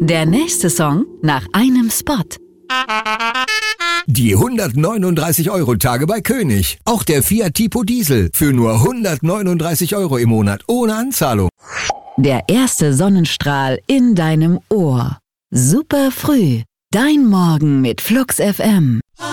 Der nächste Song nach einem Spot. Die 139-Euro-Tage bei König. Auch der Fiat Tipo Diesel für nur 139 Euro im Monat ohne Anzahlung. Der erste Sonnenstrahl in deinem Ohr. Super früh. Dein Morgen mit Flux FM.